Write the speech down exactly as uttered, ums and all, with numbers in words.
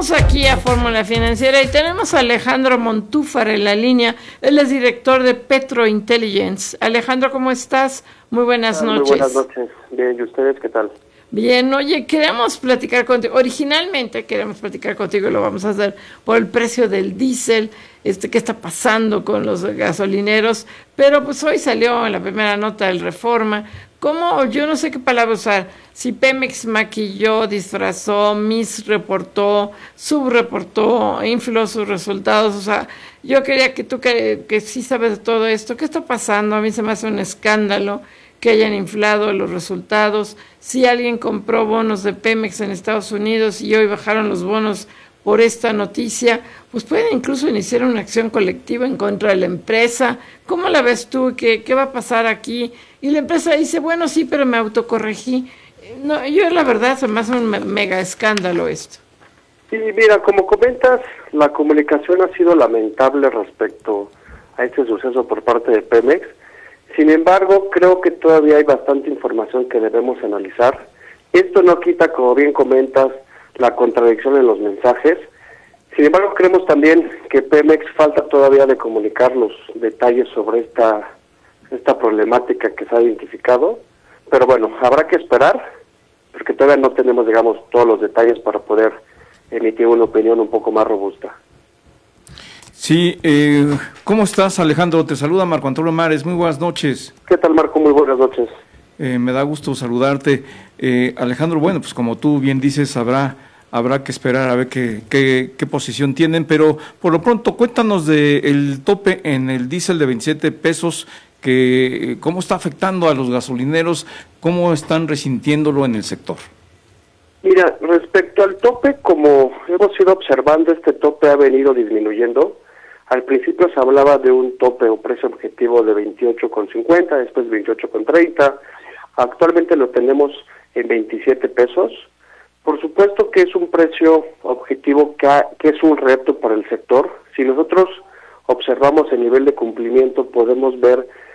Regresamos aquí a Fórmula Financiera y tenemos a Alejandro Montúfar en la línea. Él es director de Petro Intelligence. Alejandro, ¿cómo estás? Muy buenas ah, noches. Muy buenas noches. Bien, ¿y ustedes qué tal? Bien, oye, queremos platicar contigo. Originalmente queremos platicar contigo y lo vamos a hacer por el precio del diésel, este, qué está pasando con los gasolineros, pero pues hoy salió en la primera nota del Reforma. ¿Cómo? Yo no sé qué palabra usar. Si Pemex maquilló, disfrazó, misreportó, subreportó, infló sus resultados. O sea, yo quería que tú, que, que sí sabes de todo esto, ¿qué está pasando? A mí se me hace un escándalo que hayan inflado los resultados. Si alguien compró bonos de Pemex en Estados Unidos y hoy bajaron los bonos por esta noticia, pues pueden incluso iniciar una acción colectiva en contra de la empresa. ¿Cómo la ves tú? ¿Qué, qué va a pasar aquí? Y la empresa dice, bueno, sí, pero me autocorregí. No, yo la verdad se me hace un mega escándalo esto. Sí, mira, como comentas, la comunicación ha sido lamentable respecto a este suceso por parte de Pemex. Sin embargo, creo que todavía hay bastante información que debemos analizar. Esto no quita, como bien comentas, la contradicción en los mensajes. Sin embargo, creemos también que Pemex falta todavía de comunicar los detalles sobre esta, esta problemática que se ha identificado. Pero bueno, habrá que esperar, porque todavía no tenemos, digamos, todos los detalles para poder emitir una opinión un poco más robusta. Sí, eh, ¿cómo estás, Alejandro? Te saluda Marco Antonio Mares, muy buenas noches. ¿Qué tal, Marco? Muy buenas noches. Eh, me da gusto saludarte. Eh, Alejandro, bueno, pues como tú bien dices, habrá habrá que esperar a ver qué, qué, qué posición tienen, pero por lo pronto cuéntanos del tope en el diésel de veintisiete pesos, que cómo está afectando a los gasolineros, cómo están resintiéndolo en el sector. Mira, respecto al tope, como hemos ido observando, este tope ha venido disminuyendo. Al principio se hablaba de un tope o precio objetivo de veintiocho con cincuenta, después veintiocho con treinta. Actualmente lo tenemos en veintisiete pesos. Por supuesto que es un precio objetivo que, ha, que es un reto para el sector. Si nosotros observamos el nivel de cumplimiento, podemos ver